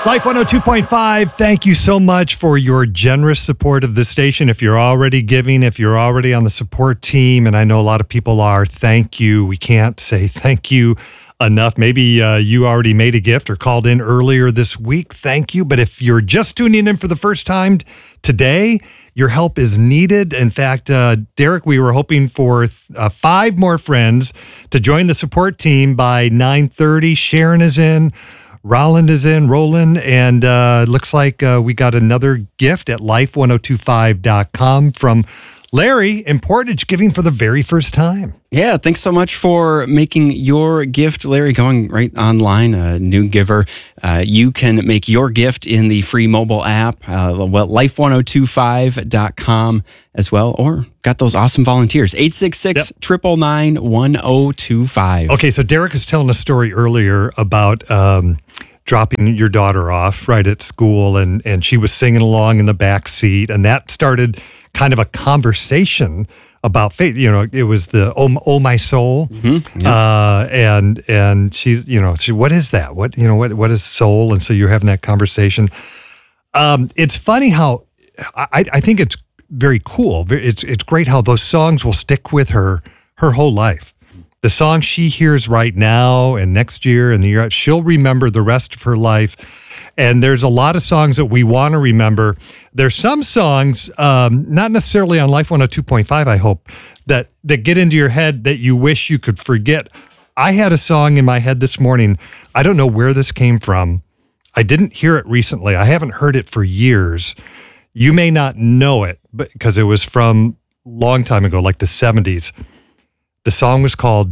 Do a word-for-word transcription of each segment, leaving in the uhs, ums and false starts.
Life one oh two point five, thank you so much for your generous support of this station. If you're already giving, if you're already on the support team, and I know a lot of people are, thank you. We can't say thank you enough. Maybe uh, you already made a gift or called in earlier this week. Thank you. But if you're just tuning in for the first time today, your help is needed. In fact, uh, Derek, we were hoping for uh, five more friends to join the support team by nine thirty. Sharon is in. Roland is in, Roland, and uh, looks like uh, we got another gift at life ten twenty-five dot com from Larry in Portage, giving for the very first time. Yeah, thanks so much for making your gift, Larry, going right online, a new giver. Uh, you can make your gift in the free mobile app, uh, well, life ten twenty-five dot com as well, or got those awesome volunteers, eight six six, nine nine nine, one oh two five. Okay, so Derek was telling a story earlier about um, dropping your daughter off right at school, and, and she was singing along in the back seat, and that started kind of a conversation about faith. You know, it was the oh, oh my soul, Mm-hmm. Yeah. uh, and and she's, you know, she, what is that? What you know, what what is soul? And so you're having that conversation. Um, it's funny how I, I think it's very cool. It's it's great how those songs will stick with her her whole life. The song she hears right now and next year and the year, she'll remember the rest of her life. And there's a lot of songs that we want to remember. There's some songs, um, not necessarily on Life one oh two point five, I hope, that, that get into your head that you wish you could forget. I had a song in my head this morning. I don't know where this came from. I didn't hear it recently. I haven't heard it for years. You may not know it, but because it was from a long time ago, like the seventies. The song was called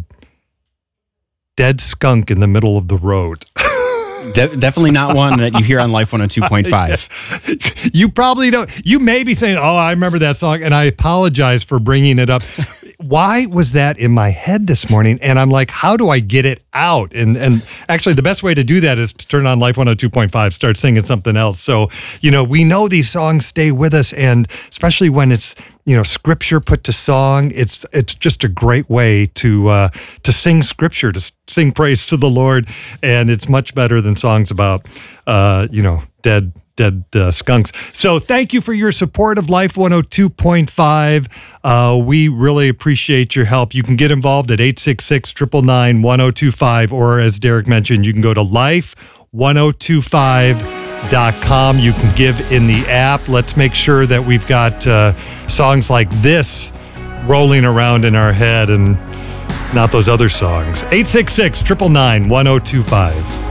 Dead Skunk in the Middle of the Road. De- definitely not one that you hear on Life one oh two point five. You probably don't. You may be saying, oh, I remember that song, and I apologize for bringing it up. Why was that in my head this morning? And I'm like, how do I get it out? And and actually, the best way to do that is to turn on Life one oh two point five, start singing something else. So, you know, we know these songs stay with us, and especially when it's, you know, scripture put to song, it's it's just a great way to uh, to sing scripture, to sing praise to the Lord, and it's much better than songs about, uh, you know, dead dead uh, skunks. So thank you for your support of Life one oh two point five. Uh, we really appreciate your help. You can get involved at eight six six, nine nine nine, one oh two five, or as Derek mentioned, you can go to life ten twenty-five dot com. You can give in the app. Let's make sure that we've got uh, songs like this rolling around in our head and not those other songs. eight six six, nine nine nine, one oh two five.